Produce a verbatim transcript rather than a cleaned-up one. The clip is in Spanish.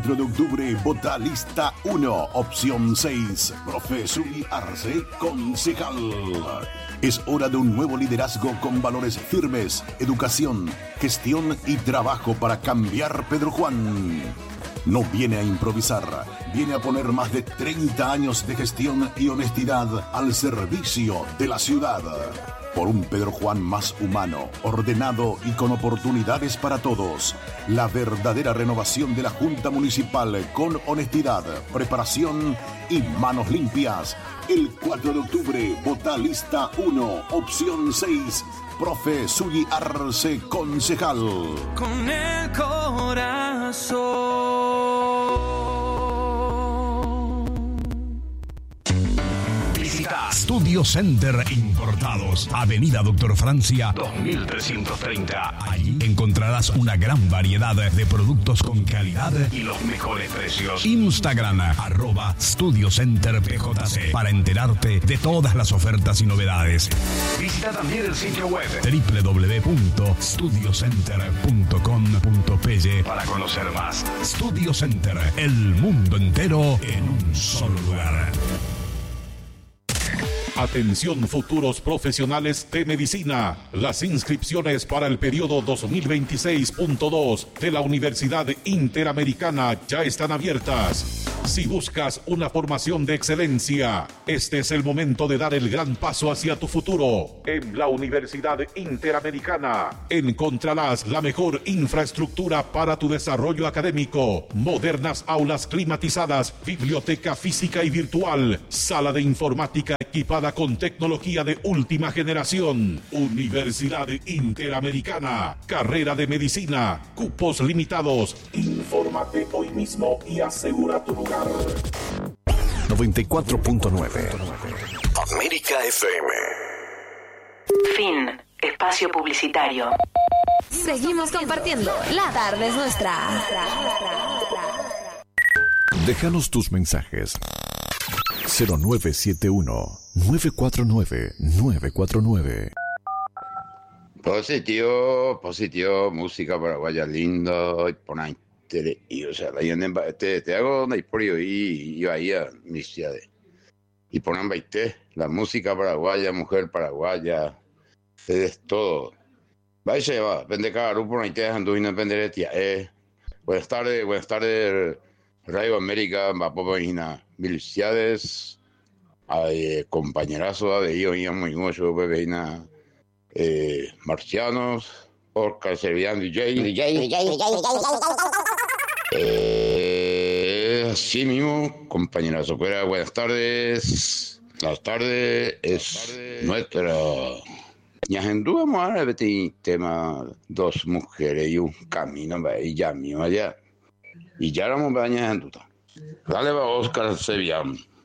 cuatro de octubre, vota lista uno, opción seis, profe Suri Arce, concejal. Es hora de un nuevo liderazgo con valores firmes, educación, gestión y trabajo para cambiar Pedro Juan. No viene a improvisar, viene a poner más de treinta años de gestión y honestidad al servicio de la ciudad. Por un Pedro Juan más humano, ordenado y con oportunidades para todos. La verdadera renovación de la Junta Municipal con honestidad, preparación y manos limpias. El cuatro de octubre, vota lista uno, opción seis, profe Sugi Arce, concejal. Con el corazón. Visita Studio Center Importados, Avenida Doctor Francia dos mil trescientos treinta. Allí encontrarás una gran variedad de productos con calidad y los mejores precios. Instagram, arroba Studio Center P J C, para enterarte de todas las ofertas y novedades. Visita también el sitio web doble u doble u doble u punto studio center punto com punto p y para conocer más. Studio Center, el mundo entero en un solo lugar. Atención futuros profesionales de medicina. Las inscripciones para el periodo dos mil veintiséis punto dos de la Universidad Interamericana ya están abiertas. Si buscas una formación de excelencia, este es el momento de dar el gran paso hacia tu futuro. En la Universidad Interamericana encontrarás la mejor infraestructura para tu desarrollo académico, modernas aulas climatizadas, biblioteca física y virtual, sala de informática equipada con tecnología de última generación. Universidad Interamericana, carrera de medicina, cupos limitados. Infórmate hoy mismo y asegura tu lugar. noventa y cuatro punto nueve América F M. Fin. Espacio publicitario. Seguimos compartiendo. La tarde es nuestra. Déjanos tus mensajes. cero nueve siete uno, nueve cuatro nueve, nueve cuatro nueve. Positivo, positivo, música paraguaya lindo, y por ahí, y o sea, la yenden, te, te hago una historia y yo ahí a mis ciudades. Y ponen baite, la música paraguaya, mujer paraguaya, es todo. Vaya, se va, vende caro, por ahí te dejan tu independer, tía, eh. Buenas tardes, buenas tardes, Radio América, va por mil ciudades, hay compañerazo de ellos, y muy mucho, pues, eh, marcianos, Oscar Servian, D J, D J, D J, D J, eh, así mismo, compañerazo, fuera, buenas tardes, buenas tardes, es nuestra. Ñajendu, vamos a ver este tema, dos mujeres y un camino, y ya mío allá, y ya vamos a ver Ñajendu. Dale va Oscar Servian.